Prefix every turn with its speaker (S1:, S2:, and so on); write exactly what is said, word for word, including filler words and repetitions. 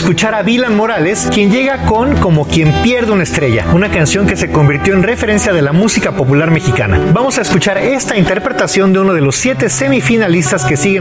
S1: escuchar a Vilan Morales, quien llega con Como quien pierde una estrella, una canción que se convirtió en referencia de la música popular mexicana. Vamos a escuchar esta interpretación de uno de los siete semifinalistas que siguen